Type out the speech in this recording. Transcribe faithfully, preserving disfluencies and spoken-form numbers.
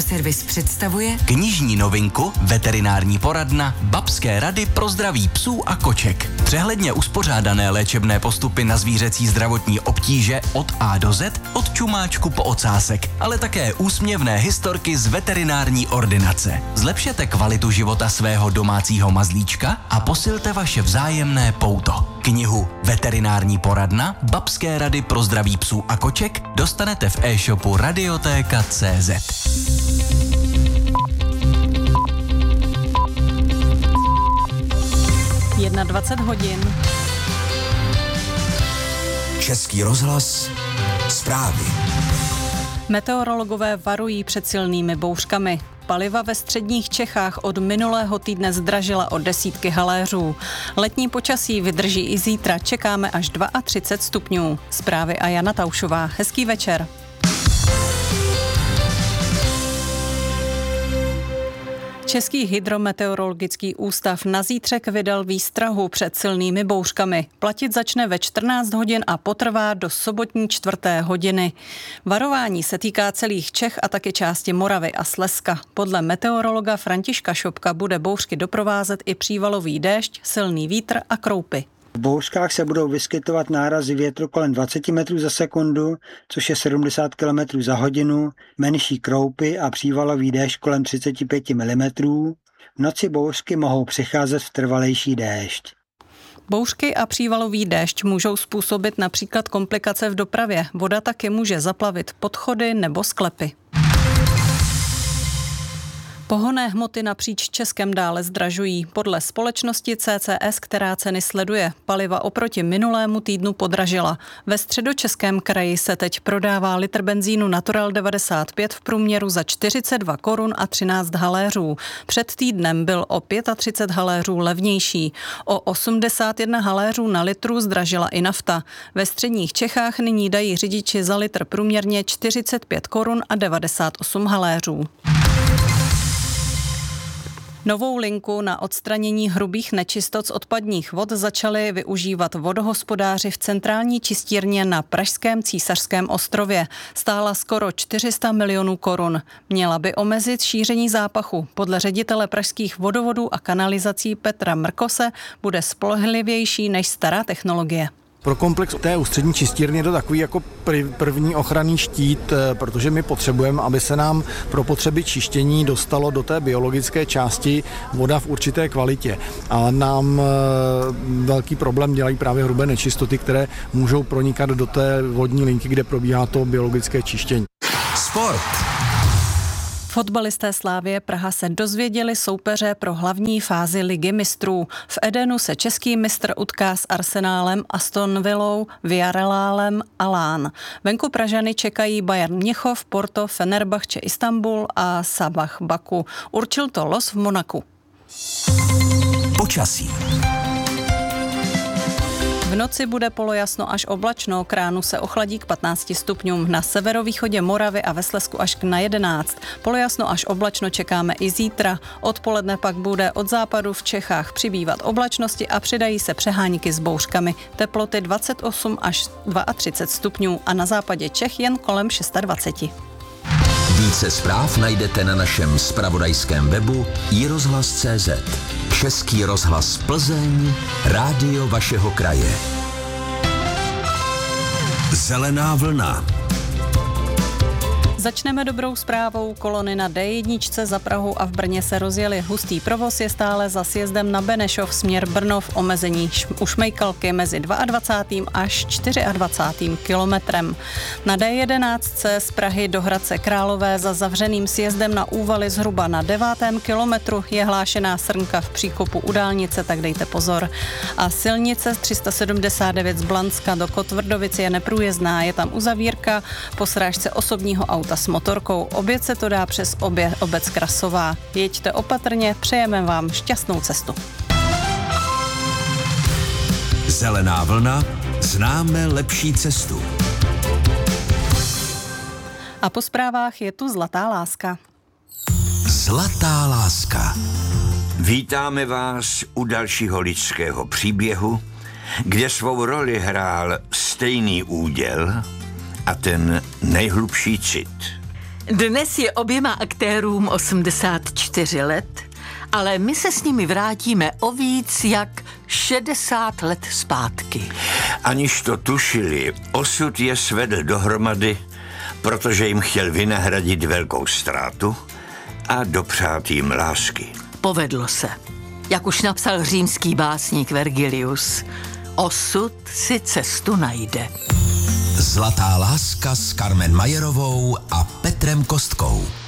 Agroservice představuje knižní novinku Veterinární poradna Babské rady pro zdraví psů a koček. Přehledně uspořádané léčebné postupy na zvířecí zdravotní obtíže od A do Z, od čumáčku po ocásek, ale také úsměvné historky z veterinární ordinace. Zlepšete kvalitu života svého domácího mazlíčka a posilte vaše vzájemné pouto. Knihu Veterinární poradna Babské rady pro zdraví psů a koček dostanete v e-shopu radiotéka tečka cé zet. dvacet jedna hodin. Český rozhlas, zprávy. Meteorologové varují před silnými bouřkami. Paliva ve středních Čechách od minulého týdne zdražila o desítky haléřů. Letní počasí vydrží i zítra, čekáme až třicet dva stupňů. Zprávy a Jana Taušová. Hezký večer. Český hydrometeorologický ústav na zítřek vydal výstrahu před silnými bouřkami. Platit začne ve čtrnáct hodin a potrvá do sobotní čtvrté hodiny. Varování se týká celých Čech a také části Moravy a Slezska. Podle meteorologa Františka Šopka bude bouřky doprovázet i přívalový déšť, silný vítr a kroupy. V bouřkách se budou vyskytovat nárazy větru kolem dvacet metrů za sekundu, což je sedmdesát kilometrů za hodinu, menší kroupy a přívalový déšť kolem třicet pět milimetrů. V noci bouřky mohou přicházet v trvalejší déšť. Bouřky a přívalový déšť můžou způsobit například komplikace v dopravě. Voda taky může zaplavit podchody nebo sklepy. Pohonné hmoty napříč Českem dále zdražují. Podle společnosti C C S, která ceny sleduje, paliva oproti minulému týdnu podražila. Ve Středočeském kraji se teď prodává litr benzínu Natural devadesát pět v průměru za čtyřicet dva korun a třináct haléřů. Před týdnem byl o třicet pět haléřů levnější. O osmdesát jedna haléřů na litru zdražila i nafta. Ve středních Čechách nyní dají řidiči za litr průměrně čtyřicet pět korun a devadesát osm haléřů. Novou linku na odstranění hrubých nečistot z odpadních vod začali využívat vodohospodáři v centrální čistírně na pražském Císařském ostrově. Stála skoro čtyři sta milionů korun. Měla by omezit šíření zápachu. Podle ředitele pražských vodovodů a kanalizací Petra Mrkose bude spolehlivější než stará technologie. Pro komplex té ústřední čistírny je to takový jako první ochranný štít, protože my potřebujeme, aby se nám pro potřeby čištění dostalo do té biologické části voda v určité kvalitě. A nám velký problém dělají právě hrubé nečistoty, které můžou pronikat do té vodní linky, kde probíhá to biologické čištění. Sport. Fotbalisté Slavie Praha se dozvěděli soupeře pro hlavní fázi Ligy mistrů. V Edenu se český mistr utká s Arsenálem, Aston Villou, Villarrealem a Lán. Venku Pražany čekají Bayern Mnichov, Porto, Fenerbahce Istanbul a Sabah Baku. Určil to los v Monaku. Počasí. V noci bude polojasno až oblačno, k ránu se ochladí k patnácti stupňům, na severovýchodě Moravy a ve Slezsku až na jedenáct. Polojasno až oblačno čekáme i zítra. Odpoledne pak bude od západu v Čechách přibývat oblačnosti a přidají se přehánky s bouřkami. Teploty dvacet osm až třicet dva stupňů a na západě Čech jen kolem dvacet šest. Více zpráv najdete na našem zpravodajském webu i rozhlas tečka cé zet. Český rozhlas Plzeň, rádio vašeho kraje. Zelená vlna. Začneme dobrou zprávou. Kolony na D jedna za Prahu a v Brně se rozjeli. Hustý provoz je stále za sjezdem na Benešov směr Brnov, omezení u Šmejkalky mezi dvacátým druhým až dvacátým čtvrtým kilometrem. Na D jedenáct z Prahy do Hradce Králové za zavřeným sjezdem na Úvaly zhruba na devátém kilometru je hlášená srnka v příkopu u dálnice, tak dejte pozor. A silnice tři sta sedmdesát devět z Blanska do Kotvrdovic je neprůjezdná, je tam uzavírka po srážce osobního auta s motorkou. Oběd se to dá přes obě, obec Krasová. Jeďte opatrně, přejeme vám šťastnou cestu. Zelená vlna, známe lepší cestu. A po zprávách je tu Zlatá láska. Zlatá láska. Vítáme vás u dalšího lidského příběhu, kde svou roli hrál stejný úděl a ten nejhlubší cit. Dnes je oběma aktérům osmdesát čtyři let, ale my se s nimi vrátíme o víc jak šedesát let zpátky. Aniž to tušili, osud je svedl dohromady, protože jim chtěl vynahradit velkou ztrátu a dopřát jim lásky. Povedlo se. Jak už napsal římský básník Vergilius, osud si cestu najde. Zlatá láska s Carmen Majerovou a Petrem Kostkou.